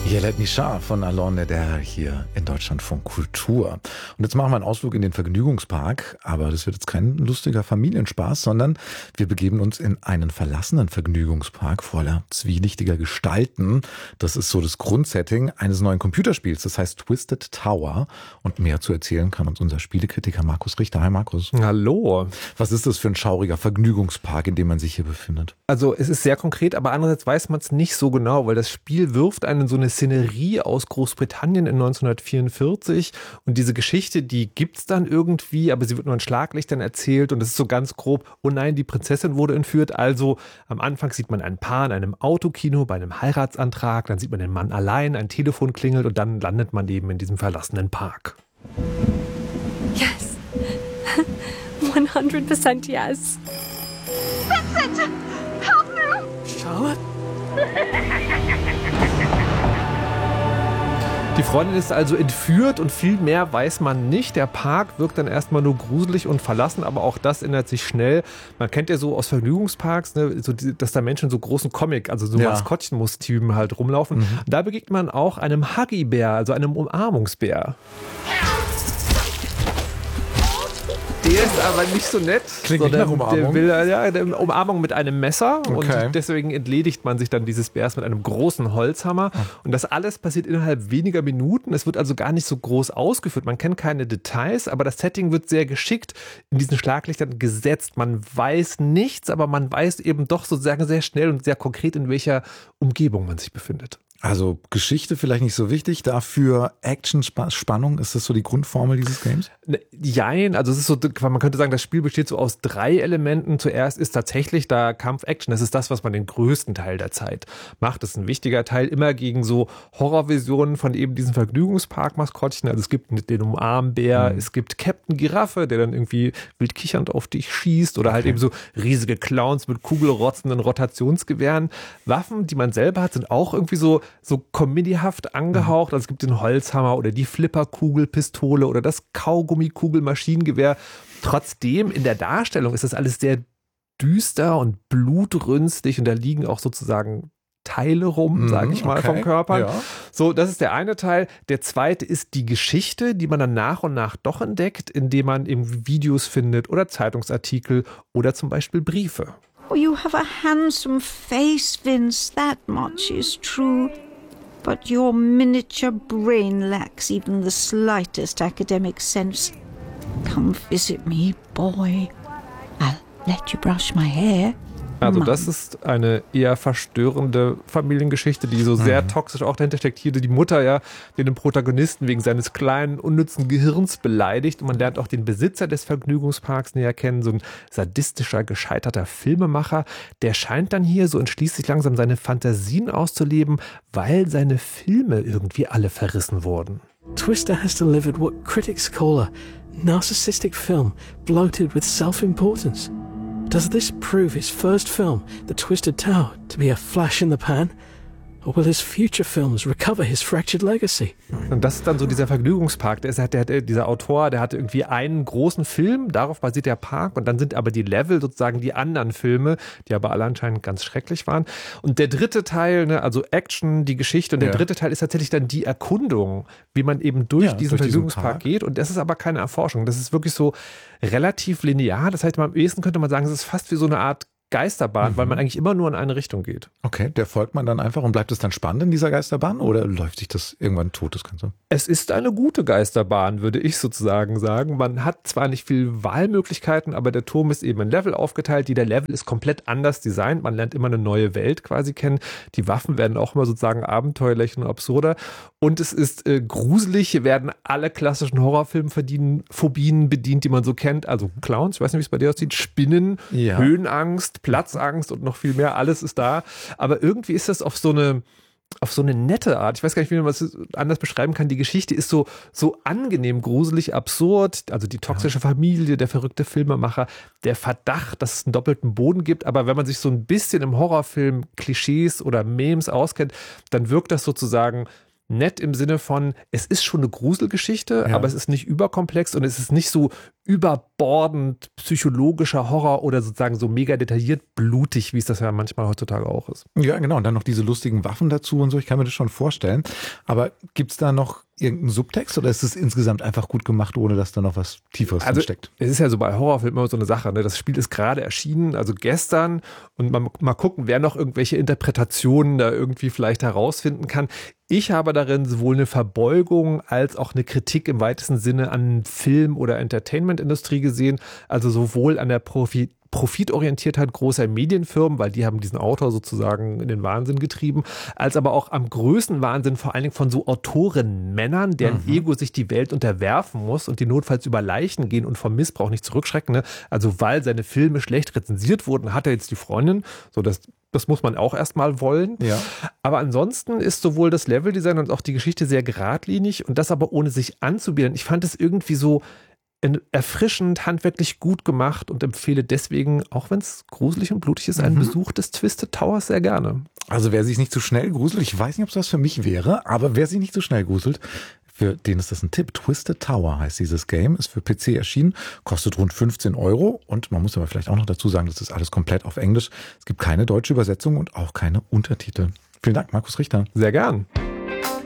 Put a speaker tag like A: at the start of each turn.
A: Yelet Nishar von Alon Neder hier in Deutschland von Kultur. Und jetzt machen wir einen Ausflug in den Vergnügungspark, aber das wird jetzt kein lustiger Familienspaß, sondern wir begeben uns in einen verlassenen Vergnügungspark voller zwielichtiger Gestalten. Das ist so das Grundsetting eines neuen Computerspiels, das heißt Twisted Tower. Und mehr zu erzählen kann uns unser Spielekritiker Markus Richter. Hi Markus.
B: Hallo.
A: Was ist das für ein schauriger Vergnügungspark, in dem man sich hier befindet?
B: Also es ist sehr konkret, aber andererseits weiß man es nicht so genau, weil das Spiel wirft einen in so eine Szenerie aus Großbritannien in 1944 und diese Geschichte, die gibt's dann irgendwie, aber sie wird nur in Schlaglichtern erzählt und es ist so ganz grob, oh nein, die Prinzessin wurde entführt, also am Anfang sieht man ein Paar in einem Autokino bei einem Heiratsantrag, dann sieht man den Mann allein, ein Telefon klingelt und dann landet man eben in diesem verlassenen Park.
C: Yes. 100% yes.
D: Vincent! Help me!
B: Charlotte? Die Freundin ist also entführt und viel mehr weiß man nicht. Der Park wirkt dann erstmal nur gruselig und verlassen, aber auch das ändert sich schnell. Man kennt ja so aus Vergnügungsparks, ne, so dass da Menschen so großen Comic, also so Maskottchenmustypen halt rumlaufen. Mhm. Da begegnet man auch einem Huggy-Bär, also einem Umarmungsbär. Der ist aber nicht so nett.
A: Klingt nicht nach Umarmung.
B: Der will eine Umarmung mit einem Messer. Okay. Und deswegen entledigt man sich dann dieses Bärs mit einem großen Holzhammer. Und das alles passiert innerhalb weniger Minuten. Es wird also gar nicht so groß ausgeführt. Man kennt keine Details, aber das Setting wird sehr geschickt in diesen Schlaglichtern gesetzt. Man weiß nichts, aber man weiß eben doch sozusagen sehr schnell und sehr konkret, in welcher Umgebung man sich befindet.
A: Also Geschichte vielleicht nicht so wichtig, dafür Action, Spannung, ist das so die Grundformel dieses Games?
B: Jein, also es ist so, man könnte sagen, das Spiel besteht so aus 3 Elementen. Zuerst ist tatsächlich da Kampf-Action, das ist das, was man den größten Teil der Zeit macht. Das ist ein wichtiger Teil, immer gegen so Horrorvisionen von eben diesen Vergnügungspark-Maskottchen. Also es gibt den Umarmbär, es gibt Captain Giraffe, der dann irgendwie wild kichernd auf dich schießt oder halt eben so riesige Clowns mit kugelrotzenden Rotationsgewehren. Waffen, die man selber hat, sind auch irgendwie so comedyhaft angehaucht. Also es gibt den Holzhammer oder die Flipperkugelpistole oder das Kaugummikugelmaschinengewehr. Trotzdem in der Darstellung ist das alles sehr düster und blutrünstig und da liegen auch sozusagen Teile rum, sage ich mal, vom Körper. Ja. So, das ist der eine Teil. Der zweite ist die Geschichte, die man dann nach und nach doch entdeckt, indem man eben Videos findet oder Zeitungsartikel oder zum Beispiel Briefe.
D: Oh, you have a handsome face, Vince. That much is true. But your miniature brain lacks even the slightest academic sense. Come visit me, boy. I'll let you brush my hair.
B: Also das ist eine eher verstörende Familiengeschichte, die so sehr toxisch auch dahinter steckt. Hier die Mutter ja den Protagonisten wegen seines kleinen, unnützen Gehirns beleidigt. Und man lernt auch den Besitzer des Vergnügungsparks näher kennen, so ein sadistischer, gescheiterter Filmemacher. Der scheint dann hier so entschließt sich langsam seine Fantasien auszuleben, weil seine Filme irgendwie alle verrissen wurden.
E: Twister has delivered what critics call a narcissistic film bloated with self-importance. Does this prove his first film, The Twisted Tower, to be a flash in the pan? Or will his future films recover his fractured legacy?
B: Und das ist dann so dieser Vergnügungspark. Dieser Autor, der hatte irgendwie einen großen Film, darauf basiert der Park. Und dann sind aber die Level sozusagen die anderen Filme, die aber alle anscheinend ganz schrecklich waren. Und der dritte Teil, ne, also Action, die Geschichte. Und der dritte Teil ist tatsächlich dann die Erkundung, wie man eben durch diesen Vergnügungspark geht. Und das ist aber keine Erforschung. Das ist wirklich so relativ linear. Das heißt, am ehesten könnte man sagen, es ist fast wie so eine Art Geisterbahn, weil man eigentlich immer nur in eine Richtung geht.
A: Okay, der folgt man dann einfach und bleibt es dann spannend in dieser Geisterbahn oder läuft sich das irgendwann tot, das Ganze?
B: Es ist eine gute Geisterbahn, würde ich sozusagen sagen. Man hat zwar nicht viel Wahlmöglichkeiten, aber der Turm ist eben in Level aufgeteilt. Jeder Level ist komplett anders designt. Man lernt immer eine neue Welt quasi kennen. Die Waffen werden auch immer sozusagen abenteuerlich und absurder. Und es ist gruselig. Hier werden alle klassischen Horrorfilm-Phobien bedient, die man so kennt. Also Clowns, ich weiß nicht, wie es bei dir aussieht, Spinnen, Höhenangst, Platzangst und noch viel mehr. Alles ist da. Aber irgendwie ist das auf so eine nette Art. Ich weiß gar nicht, wie man das anders beschreiben kann. Die Geschichte ist so angenehm, gruselig, absurd. Also die toxische Familie, der verrückte Filmemacher, der Verdacht, dass es einen doppelten Boden gibt. Aber wenn man sich so ein bisschen im Horrorfilm Klischees oder Memes auskennt, dann wirkt das sozusagen nett im Sinne von, es ist schon eine Gruselgeschichte, aber es ist nicht überkomplex und es ist nicht so überbordend psychologischer Horror oder sozusagen so mega detailliert blutig, wie es das ja manchmal heutzutage auch ist.
A: Ja, genau. Und dann noch diese lustigen Waffen dazu und so. Ich kann mir das schon vorstellen. Aber gibt's da noch irgendeinen Subtext oder ist es insgesamt einfach gut gemacht, ohne dass da noch was Tieferes drin steckt?
B: Es ist ja so bei Horrorfilmen immer so eine Sache. Ne? Das Spiel ist gerade erschienen, also gestern. Und mal gucken, wer noch irgendwelche Interpretationen da irgendwie vielleicht herausfinden kann. Ich habe darin sowohl eine Verbeugung als auch eine Kritik im weitesten Sinne an Film- oder Entertainment-Industrie gesehen. Also sowohl an der Profitorientiertheit großer Medienfirmen, weil die haben diesen Autor sozusagen in den Wahnsinn getrieben, als aber auch am größten Wahnsinn vor allen Dingen von so Autorenmännern, deren Ego sich die Welt unterwerfen muss und die notfalls über Leichen gehen und vom Missbrauch nicht zurückschrecken. Ne? Also weil seine Filme schlecht rezensiert wurden, hat er jetzt die Freundin. So, das muss man auch erstmal wollen.
A: Ja.
B: Aber ansonsten ist sowohl das Leveldesign und auch die Geschichte sehr geradlinig und das aber ohne sich anzubiedern. Ich fand es irgendwie so erfrischend, handwerklich gut gemacht und empfehle deswegen, auch wenn es gruselig und blutig ist, einen Besuch des Twisted Towers sehr gerne.
A: Also wer sich nicht zu schnell gruselt, ich weiß nicht, ob es das für mich wäre, aber wer sich nicht zu schnell gruselt, für den ist das ein Tipp. Twisted Tower heißt dieses Game, ist für PC erschienen, kostet rund 15 € und man muss aber vielleicht auch noch dazu sagen, das ist alles komplett auf Englisch. Es gibt keine deutsche Übersetzung und auch keine Untertitel. Vielen Dank, Markus Richter.
B: Sehr gern.